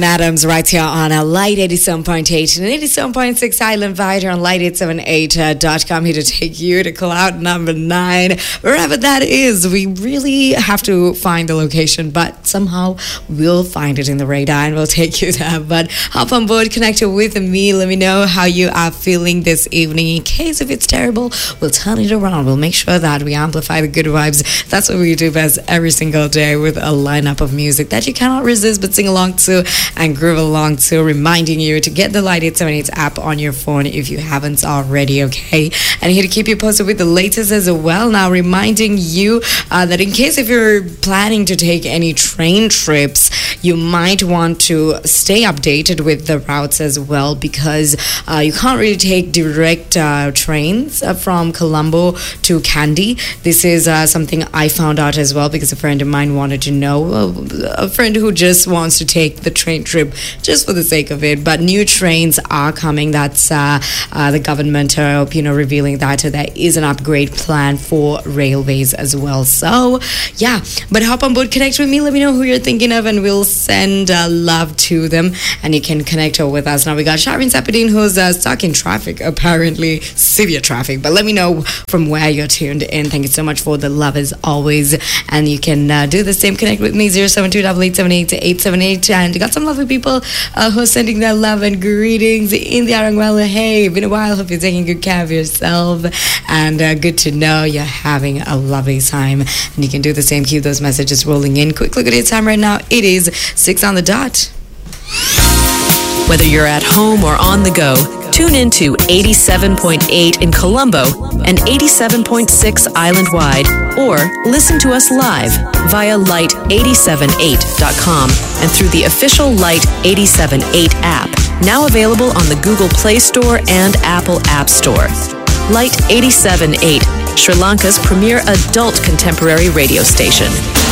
Adams right here on a Light 87.8 and 87.6 Island Wide on light878.com, here to take you to cloud number 9. Wherever that is, we really have to find the location, but somehow we'll find it in the radar and we'll take you there. But hop on board, connect with me. Let me know how you are feeling this evening. In case if it's terrible, we'll turn it around. We'll make sure that we amplify the good vibes. That's what we do best every single day, with a lineup of music that you cannot resist but sing along to and groove along to, reminding you to get the Light 878 app on your phone if you haven't already, okay? And here to keep you posted with the latest as well. Now, reminding you that in case if you're planning to take any train trips, you might want to stay updated with the routes as well, because you can't really take direct trains from Colombo to Kandy. This is something I found out as well, because a friend of mine wanted to know, a friend who just wants to take the train trip just for the sake of it. But new trains are coming. That's the government revealing that there is an upgrade plan for railways as well. So yeah, but hop on board, connect with me, let me know who you're thinking of, and we'll send love to them, and you can connect with us. Now we got Shireen Sapidine, who's stuck in traffic, apparently severe traffic, but let me know from where you're tuned in. Thank you so much for the love as always, and you can do the same. Connect with me 072-878-878, and got some lovely people who are sending their love and greetings in the Arangwala. Hey, been a while, hope you're taking good care of yourself, and good to know you're having a lovely time. And you can do the same, keep those messages rolling in. Quick look at your time right now, it is 6 on the dot. Whether you're at home or on the go, tune in to 87.8 in Colombo and 87.6 island-wide, or listen to us live via light878.com and through the official Light 878 app, now available on the Google Play Store and Apple App Store. Light 878, Sri Lanka's premier adult contemporary radio station.